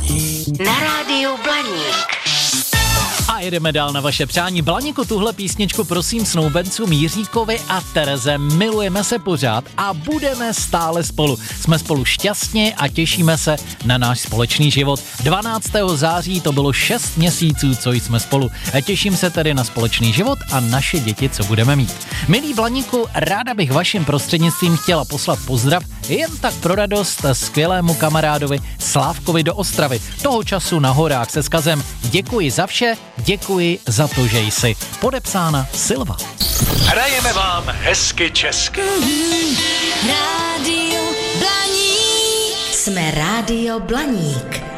Blaník. Na rádiu Blaník. A jedeme dál na vaše přání. Blaníku, tuhle písničku prosím snoubencům Jiříkovi a Tereze. Milujeme se pořád a budeme stále spolu. Jsme spolu šťastně a těšíme se na náš společný život. 12. září to bylo 6 měsíců, co jsme spolu. Těším se tedy na společný život a naše děti, co budeme mít. Milý Blaníku, ráda bych vaším prostřednictvím chtěla poslat pozdrav jen tak pro radost skvělému kamarádovi Slávkovi do Ostravy. Toho času na horách se vzkazem děkuji za vše, děkuji za to, že jsi. Podepsána Silva. Hrajeme vám hezky česky. Rádio Blaník. Jsme Rádio Blaník.